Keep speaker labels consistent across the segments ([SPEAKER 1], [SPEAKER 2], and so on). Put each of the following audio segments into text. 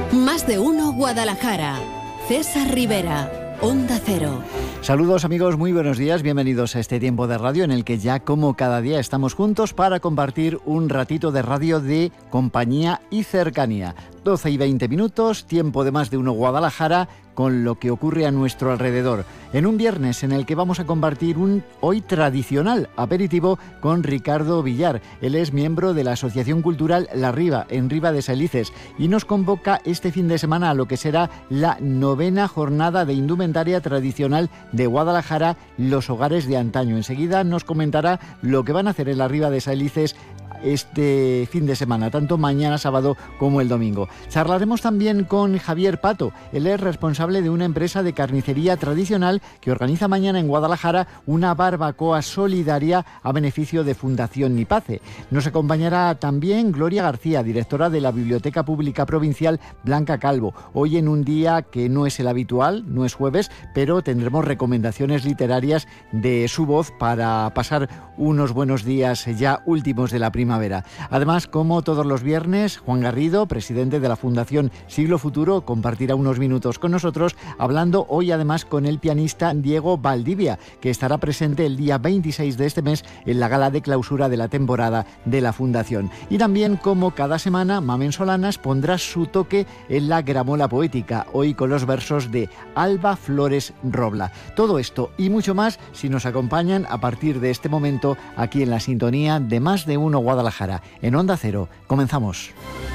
[SPEAKER 1] Más de uno Guadalajara. César Rivera, Onda Cero.
[SPEAKER 2] Saludos amigos, muy buenos días, bienvenidos a este tiempo de radio en el que ya como cada día estamos juntos para compartir un ratito de radio de compañía y cercanía. 12 y 20 minutos, tiempo de Más de uno Guadalajara, con lo que ocurre a nuestro alrededor. En un viernes en el que vamos a compartir un hoy tradicional aperitivo con Ricardo Villar. Él es miembro de la Asociación Cultural La Riva, en Riva de Salices, y nos convoca este fin de semana a lo que será la 9ª jornada de indumentaria tradicional de Guadalajara, Los Hogares de Antaño. Enseguida nos comentará lo que van a hacer en la Riva de Salices este fin de semana, tanto mañana sábado como el domingo. Charlaremos también con Javier Pato. Él es responsable de una empresa de carnicería tradicional que organiza mañana en Guadalajara una barbacoa solidaria a beneficio de Fundación Nipace. Nos acompañará también Gloria García, directora de la Biblioteca Pública Provincial Blanca Calvo. Hoy en un día que no es el habitual, no es jueves, pero tendremos recomendaciones literarias de su voz para pasar unos buenos días ya últimos de la primavera. Además, como todos los viernes, Juan Garrido, presidente de la Fundación Siglo Futuro, compartirá unos minutos con nosotros, hablando hoy además con el pianista Diego Valdivia, que estará presente el día 26 de este mes en la gala de clausura de la temporada de la Fundación. Y también, como cada semana, Mamen Solanas pondrá su toque en la gramola poética, hoy con los versos de Alba Flores Robla. Todo esto y mucho más si nos acompañan a partir de este momento aquí en la sintonía de Más de uno Guadalajara. En Onda Cero, comenzamos.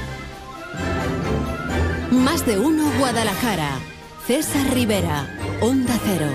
[SPEAKER 1] Más de uno Guadalajara. César Rivera, Onda Cero.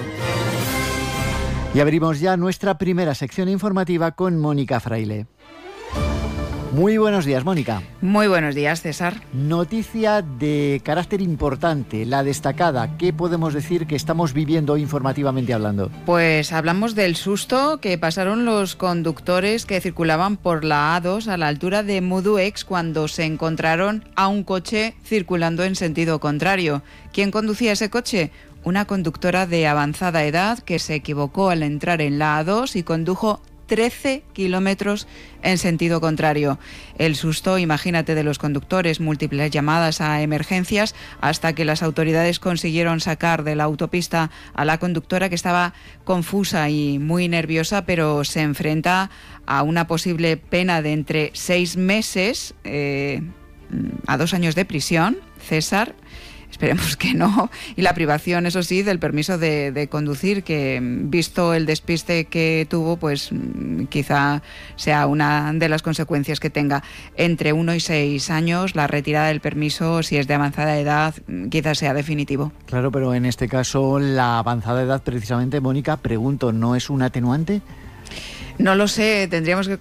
[SPEAKER 2] Y abrimos ya nuestra primera sección informativa con Mónica Fraile. Muy buenos días, Mónica.
[SPEAKER 3] Muy buenos días, César.
[SPEAKER 2] Noticia de carácter importante, la destacada. ¿Qué podemos decir que estamos viviendo informativamente hablando?
[SPEAKER 3] Pues hablamos del susto que pasaron los conductores que circulaban por la A2 a la altura de Muduex cuando se encontraron a un coche circulando en sentido contrario. ¿Quién conducía ese coche? Una conductora de avanzada edad que se equivocó al entrar en la A2 y condujo 13 kilómetros en sentido contrario. El susto, imagínate, de los conductores, múltiples llamadas a emergencias hasta que las autoridades consiguieron sacar de la autopista a la conductora, que estaba confusa y muy nerviosa, pero se enfrenta a una posible pena de entre 6 meses a 2 años de prisión, César. Esperemos que no. Y la privación, eso sí, del permiso de conducir, que visto el despiste que tuvo, pues quizá sea una de las consecuencias que tenga. Entre 1 y 6 años, la retirada del permiso, si es de avanzada edad, quizás sea definitivo.
[SPEAKER 2] Claro, pero en este caso, la avanzada edad, precisamente, Mónica, pregunto, ¿no es un atenuante?
[SPEAKER 3] No lo sé, tendríamos que